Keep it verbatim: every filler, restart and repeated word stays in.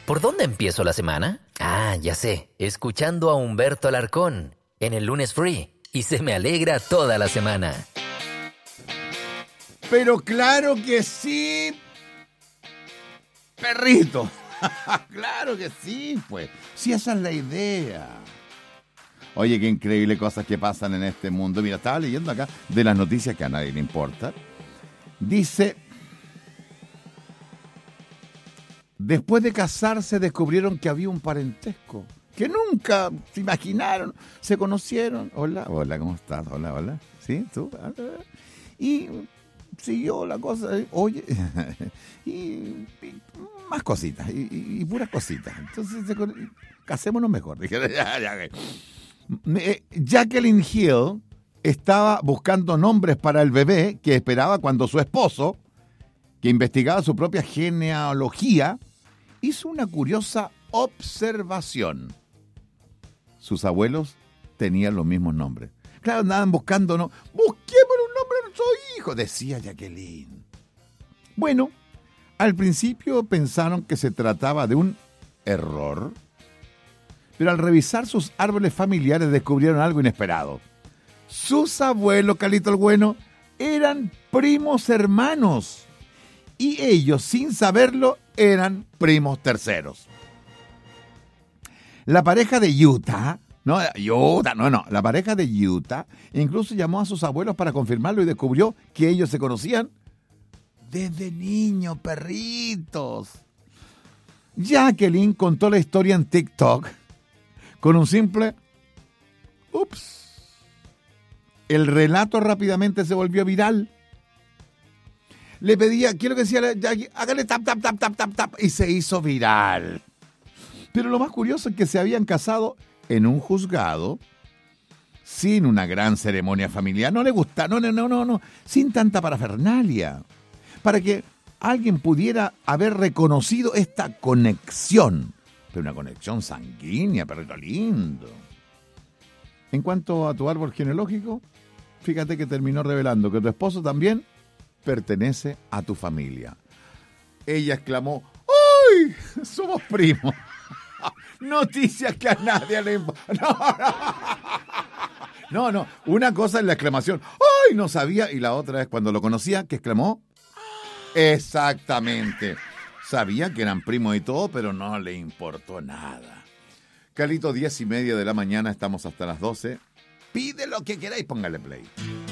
¿Por dónde empiezo la semana? Ah, ya sé, escuchando a Humberto Alarcón en el Lunes Free y se me alegra toda la semana. Pero claro que sí, perrito. Claro que sí, pues. Sí, esa es la idea. Oye, qué increíble cosas que pasan en este mundo. Mira, estaba leyendo acá de las noticias que a nadie le importa. Dice, después de casarse descubrieron que había un parentesco que nunca se imaginaron, se conocieron. Hola, hola, ¿cómo estás? Hola, hola. ¿Sí? ¿Tú? Y siguió la cosa. Oye, y, y más cositas, y, y, y puras cositas. Entonces, se, casémonos mejor. Dije, ya, ya. Jacqueline Hill estaba buscando nombres para el bebé que esperaba cuando su esposo, que investigaba su propia genealogía, hizo una curiosa observación. Sus abuelos tenían los mismos nombres. Claro, andaban buscando, ¿no? Busquemos un nombre a nuestro hijo, decía Jacqueline. Bueno, al principio pensaron que se trataba de un error, pero al revisar sus árboles familiares descubrieron algo inesperado. Sus abuelos, Calito el Bueno, eran primos hermanos y ellos, sin saberlo, eran primos terceros. La pareja de Utah, no, Utah, no, no, la pareja de Utah incluso llamó a sus abuelos para confirmarlo y descubrió que ellos se conocían desde niños, perritos. Jacqueline contó la historia en TikTok con un simple ups. El relato rápidamente se volvió viral. Le pedía, quiero que decía, hágale tap, tap, tap, tap, tap, tap, y se hizo viral. Pero lo más curioso es que se habían casado en un juzgado, sin una gran ceremonia familiar. No le gusta, no, no, no, no, no, sin tanta parafernalia. Para que alguien pudiera haber reconocido esta conexión. Pero una conexión sanguínea, perrito lindo. En cuanto a tu árbol genealógico, fíjate que terminó revelando que tu esposo también pertenece a tu familia. Ella exclamó, ¡ay! Somos primos. Noticias que a nadie le importa. No, no, no. Una cosa es la exclamación, ¡ay! No sabía. Y la otra es cuando lo conocía, que exclamó, exactamente. Sabía que eran primos y todo, pero no le importó nada. Calito, diez y media de la mañana, estamos hasta las doce. Pide lo que queráis, póngale play.